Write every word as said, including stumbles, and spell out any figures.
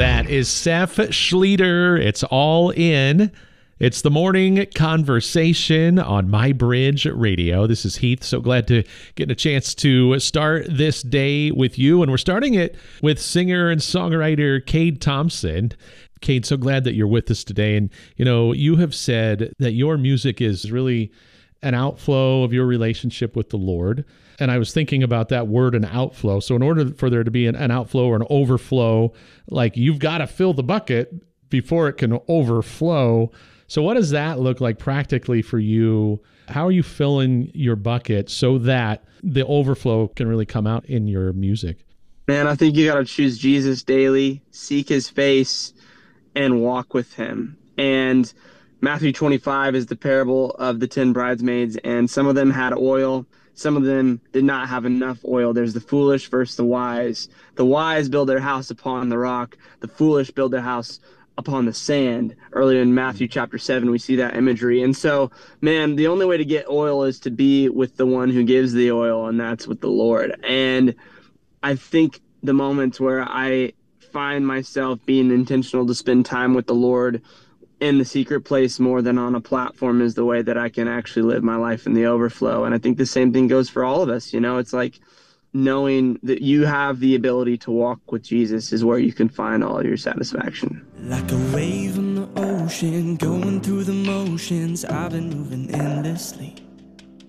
That is Seth Schleter. It's all in. It's the morning conversation on My Bridge Radio. This is Heath. So glad to get a chance to start this day with you. And we're starting it with singer and songwriter Cade Thompson. Cade, so glad that you're with us today. And, you know, you have said that your music is really an outflow of your relationship with the Lord. And I was thinking about that word, an outflow. So in order for there to be an, an outflow or an overflow, like you've got to fill the bucket before it can overflow. So what does that look like practically for you? How are you filling your bucket so that the overflow can really come out in your music? Man, I think you got to choose Jesus daily, seek his face, and walk with him. And Matthew twenty-five is the parable of the ten bridesmaids, and some of them had oil. Some of them did not have enough oil. There's the foolish versus the wise. The wise build their house upon the rock. The foolish build their house upon the sand. Earlier in Matthew chapter seven, we see that imagery. And so, man, the only way to get oil is to be with the one who gives the oil, and that's with the Lord. And I think the moments where I find myself being intentional to spend time with the Lord in the secret place more than on a platform is the way that I can actually live my life in the overflow. And I think the same thing goes for all of us. You know, it's like knowing that you have the ability to walk with Jesus is where you can find all of your satisfaction. Like a wave on the ocean, going through the motions, I've been moving endlessly.